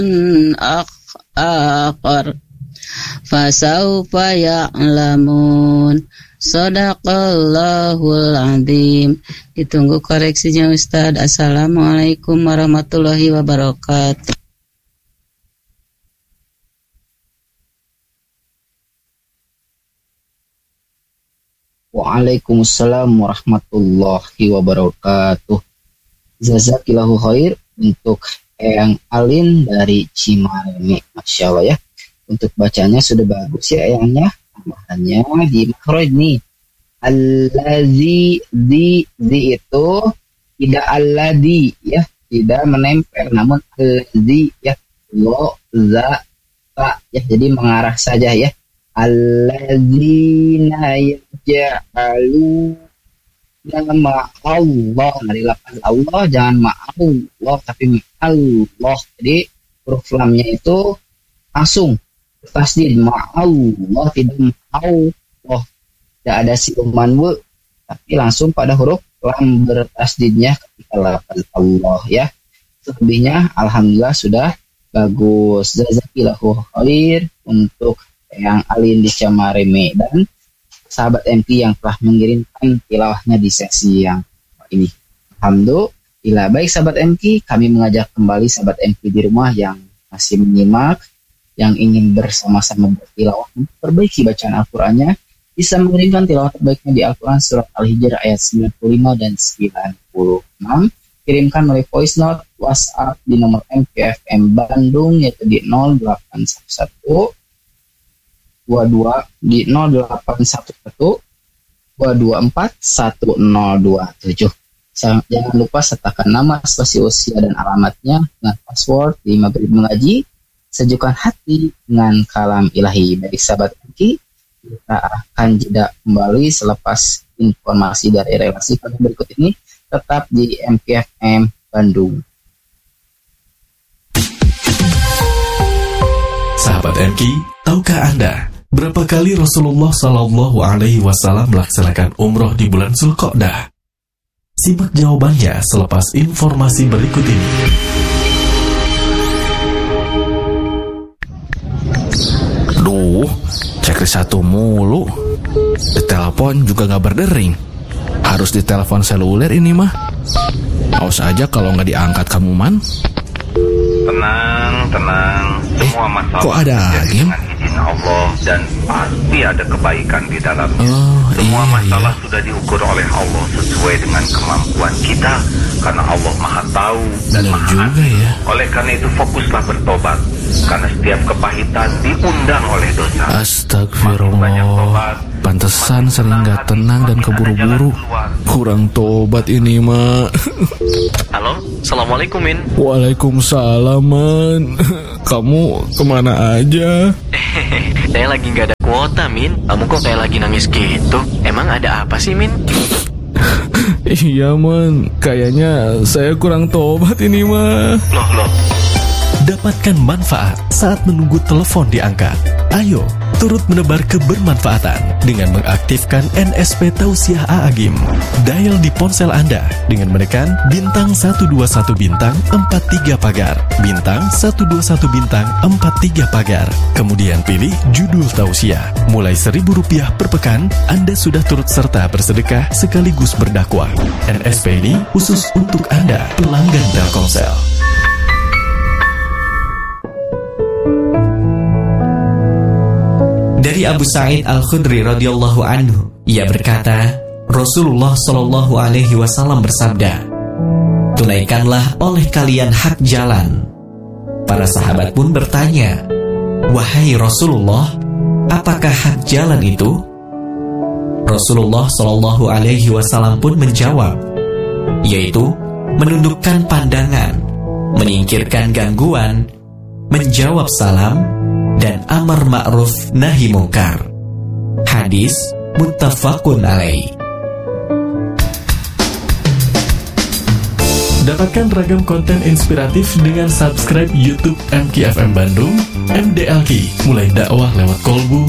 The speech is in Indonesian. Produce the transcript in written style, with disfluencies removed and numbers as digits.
akhar fasawfa ya'lamun. Shadaqallahul azim. Ditunggu koreksinya Ustaz. Assalamualaikum warahmatullahi wabarakatuh. Waalaikumsalam warahmatullahi wabarakatuh. Jazakillahu khair untuk Eyang Alin dari Cimahi. Masya Allah ya. Untuk bacanya sudah bagus ya Eyangnya. Tambahannya di makhraj nih. Allazi di itu tidak alladhi ya, tidak menempel, namun allazi ya, lo za ta ya, jadi mengarah saja ya. Allazina yaj'alu nama Allah, dari lafaz Allah jangan ma'allah tapi ma'allah. Jadi huruf lamnya itu langsung tasdid ma'allah, tidak ma'allah, tidak ada siluman wa, tapi langsung pada huruf lam bertasdidnya ketika lafaz Allah ya. Selebihnya alhamdulillah sudah bagus. Jazakillahu khair untuk yang Alin di Cimahi dan sahabat MP yang telah mengirimkan tilawahnya di sesi yang ini. Alhamdulillah. Baik sahabat MP, kami mengajak kembali sahabat MP di rumah yang masih menyimak, yang ingin bersama-sama bertilawah memperbaiki bacaan Al-Qur'annya, bisa mengirimkan tilawah terbaiknya di Al-Qur'an surat Al-Hijr ayat 95 dan 96. Kirimkan melalui voice note WhatsApp di nomor MPFM Bandung yaitu di 0811 22 di 0811 224 1027. Jangan lupa sertakan nama, spasi usia dan alamatnya dengan password di Maghrib Mengaji. Sejukkan hati dengan kalam ilahi. Dari sahabat Aki, kita akan jeda kembali selepas informasi dari relasi berikut ini. Tetap di MPFM Bandung. Sahabat MK, tahukah Anda berapa kali Rasulullah Shallallahu Alaihi Wasallam melaksanakan umroh di bulan Zulqa'dah? Simak jawabannya selepas informasi berikut ini. Duh, checklist satu mulu. Ditelepon juga gak berdering. Harus ditelepon seluler ini mah. Awas aja kalau gak diangkat kamu man. Tenang. Semua masalah kok ada lagi? Dengan izin Allah dan pasti ada kebaikan di dalamnya. Semua masalah sudah diukur oleh Allah sesuai dengan kemampuan kita, karena Allah Maha Tahu dan benar Maha juga Adil. ya. Oleh karena itu fokuslah bertobat, karena setiap kepahitan diundang oleh dosa. Astagfirullah. Pantesan sering gak tenang dan keburu-buru. Kurang tobat ini mah. Halo, Assalamualaikum Min. Waalaikumsalam man. Kamu kemana aja? Saya lagi gak ada kuota Min. Kamu kok kayak lagi nangis gitu? Emang ada apa sih Min? Iya man, kayaknya saya kurang tobat ini mah. Loh. Dapatkan manfaat saat menunggu telepon diangkat. Ayo, turut menebar kebermanfaatan dengan mengaktifkan NSP Tausiah A'agim. Dial di ponsel Anda dengan menekan bintang 121 bintang 43 pagar, bintang 121 bintang 43 pagar. Kemudian pilih judul Tausiah. Mulai Rp1.000 per pekan, Anda sudah turut serta bersedekah sekaligus berdakwah. NSP ini khusus untuk Anda, pelanggan Telkomsel. Dari Abu Sa'id Al-Khudri radhiyallahu anhu, ia berkata, Rasulullah Shallallahu Alaihi Wasallam bersabda, tunaikanlah oleh kalian hak jalan. Para sahabat pun bertanya, wahai Rasulullah, apakah hak jalan itu? Rasulullah Shallallahu Alaihi Wasallam pun menjawab, yaitu menundukkan pandangan, menyingkirkan gangguan, menjawab salam, dan amar ma'ruf nahi mungkar. Hadis muttafaqun alaih. Dapatkan ragam konten inspiratif dengan subscribe YouTube MKFM Bandung, MDLK, mulai dakwah lewat kolbu